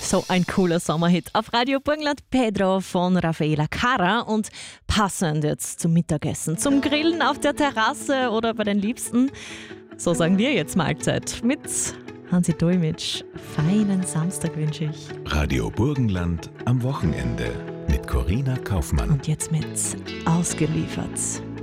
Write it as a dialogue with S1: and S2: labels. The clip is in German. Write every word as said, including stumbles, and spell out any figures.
S1: So ein cooler Sommerhit auf Radio Burgenland. Pedro von Rafaela Carrà und passend jetzt zum Mittagessen, zum Grillen auf der Terrasse oder bei den Liebsten. So sagen wir jetzt Mahlzeit mit Hansi Dolmitsch. Feinen Samstag wünsche ich.
S2: Radio Burgenland am Wochenende mit Corinna Kaufmann.
S1: Und jetzt mit Ausgeliefert.